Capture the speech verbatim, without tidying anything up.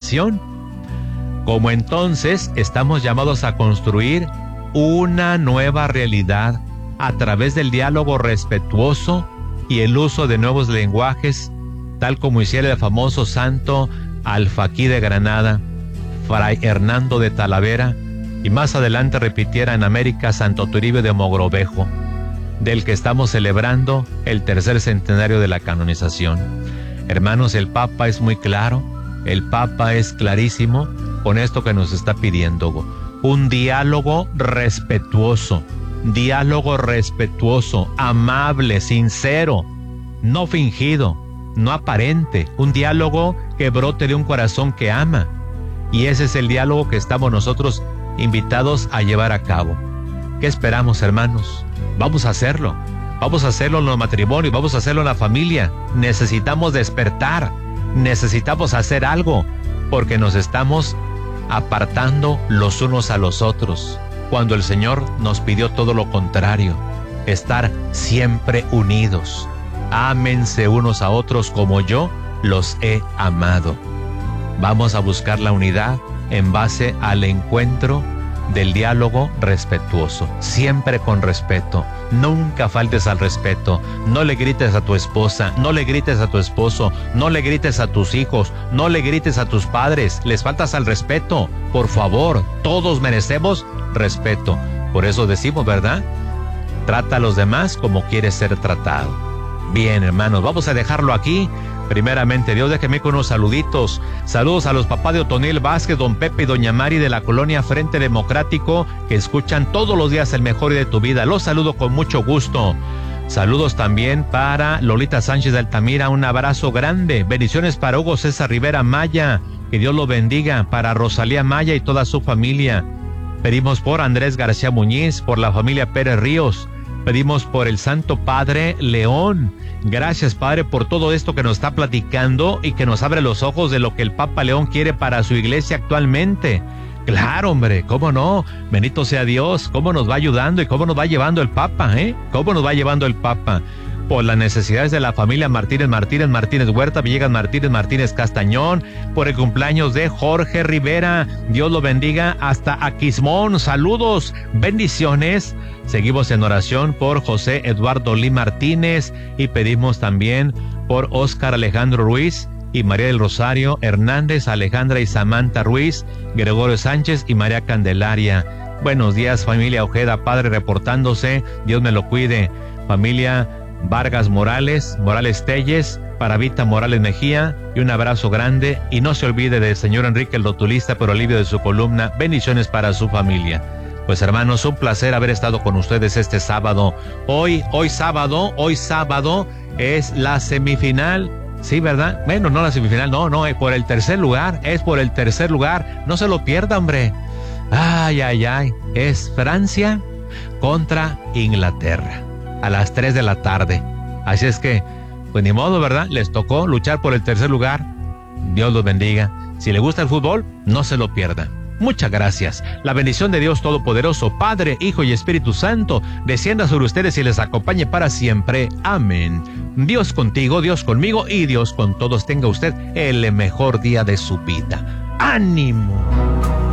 canonización. Como entonces estamos llamados a construir una nueva realidad a través del diálogo respetuoso y el uso de nuevos lenguajes, tal como hiciera el famoso santo alfaquí de Granada, Fray Hernando de Talavera, y más adelante repitiera en América Santo Toribio de Mogrovejo, del que estamos celebrando el tercer centenario de la canonización. Hermanos, el Papa es muy claro, el Papa es clarísimo con esto que nos está pidiendo: un diálogo respetuoso, diálogo respetuoso, amable, sincero, no fingido, no aparente, un diálogo que brote de un corazón que ama. Y ese es el diálogo que estamos nosotros invitados a llevar a cabo. ¿Qué esperamos, hermanos? Vamos a hacerlo. Vamos a hacerlo en los matrimonios, vamos a hacerlo en la familia. Necesitamos despertar, necesitamos hacer algo, porque nos estamos apartando los unos a los otros, cuando el Señor nos pidió todo lo contrario: estar siempre unidos. Ámense unos a otros como yo los he amado. Vamos a buscar la unidad en base al encuentro del diálogo respetuoso, siempre con respeto. Nunca faltes al respeto. No le grites a tu esposa, no le grites a tu esposo, no le grites a tus hijos, no le grites a tus padres. Les faltas al respeto. Por favor, todos merecemos respeto. Por eso decimos, ¿verdad? Trata a los demás como quieres ser tratado. Bien, hermanos, vamos a dejarlo aquí. Primeramente, Dios, déjeme con unos saluditos. Saludos a los papás de Otoniel Vázquez, don Pepe y doña Mari de la colonia Frente Democrático, que escuchan todos los días el mejor día de tu vida. Los saludo con mucho gusto. Saludos también para Lolita Sánchez de Altamira, un abrazo grande. Bendiciones para Hugo César Rivera Maya, que Dios lo bendiga. Para Rosalía Maya y toda su familia. Pedimos por Andrés García Muñiz, por la familia Pérez Ríos. Pedimos por el Santo Padre León. Gracias, Padre, por todo esto que nos está platicando y que nos abre los ojos de lo que el Papa León quiere para su iglesia actualmente. Claro, hombre, cómo no, bendito sea Dios, cómo nos va ayudando y cómo nos va llevando el Papa, ¿eh? Cómo nos va llevando el Papa. Por las necesidades de la familia Martínez Martínez Martínez Huerta, Villegas Martínez Martínez Castañón, por el cumpleaños de Jorge Rivera, Dios lo bendiga hasta Aquismón, saludos, bendiciones. Seguimos en oración por José Eduardo Lee Martínez y pedimos también por Óscar Alejandro Ruiz y María del Rosario Hernández, Alejandra y Samantha Ruiz, Gregorio Sánchez y María Candelaria. Buenos días, familia Ojeda, Padre reportándose, Dios me lo cuide. Familia Vargas Morales, Morales Telles, para Vita Morales Mejía, y un abrazo grande. Y no se olvide del señor Enrique el Rotulista por alivio de su columna. Bendiciones para su familia. Pues hermanos, un placer haber estado con ustedes este sábado. Hoy, hoy sábado, hoy sábado es la semifinal. Sí, ¿verdad? Bueno, no la semifinal, no, no, es por el tercer lugar, es por el tercer lugar. No se lo pierda, hombre. Ay, ay, ay. Es Francia contra Inglaterra a las tres de la tarde. Así es que, pues ni modo, ¿verdad? Les tocó luchar por el tercer lugar. Dios los bendiga. Si le gusta el fútbol, no se lo pierda. Muchas gracias. La bendición de Dios Todopoderoso, Padre, Hijo y Espíritu Santo, descienda sobre ustedes y les acompañe para siempre. Amén. Dios contigo, Dios conmigo y Dios con todos. Tenga usted el mejor día de su vida. ¡Ánimo!